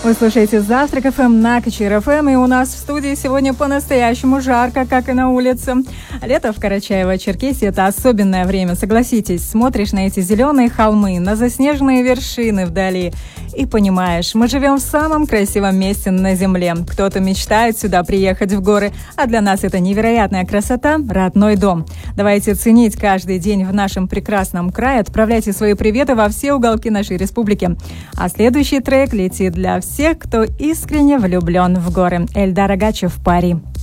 Вы слушаете «Завтрак ФМ» на Качир ФМ, и у нас в студии сегодня по-настоящему жарко, как и на улице. Лето в Карачаево-Черкесии – это особенное время, согласитесь. Смотришь на эти зеленые холмы, на заснеженные вершины вдали и понимаешь, мы живем в самом красивом месте на земле. Кто-то мечтает сюда приехать в горы, а для нас это невероятная красота – родной дом. Давайте ценить каждый день в нашем прекрасном крае, отправляйте свои приветы во все уголки нашей республики. А следующий трек летит для всех, кто искренне влюблен в горы. Эльдар Агачев, «Пари».